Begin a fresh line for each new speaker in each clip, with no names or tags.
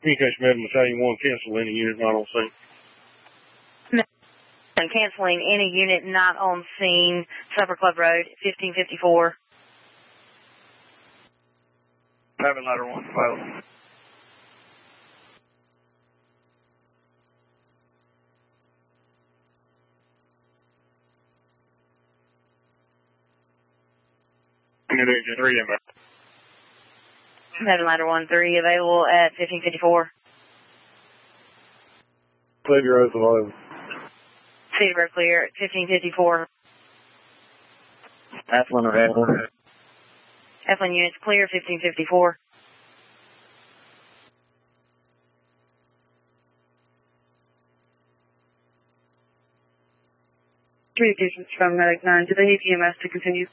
Communication Med Battalion 1, cancel any unit not on scene.
I'm canceling any unit not on scene, Supper Club Road, 1554.
Having ladder 1, vital.
Unit 3 inbound.
Having ladder 1-3 available at 1554.
Clear your oath of all.
Cedar Grove clear at 1554.
Athlon available.
Athlon units clear, 1554.
Communications from Medic 9. Do they need EMS to continue?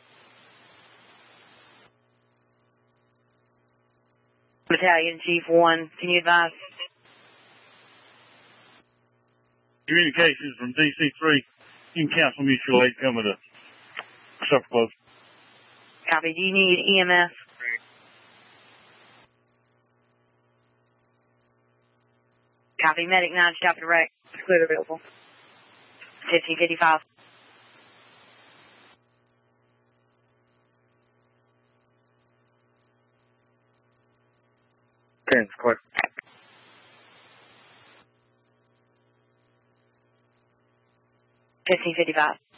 Battalion Chief 1, can you advise?
Communications from DC3. You can cancel mutual aid coming to Supper Club.
Copy. Do you need EMS? Copy. Medic 9, stop direct.
Cleared available.
1555.
Clearance clear.
1555.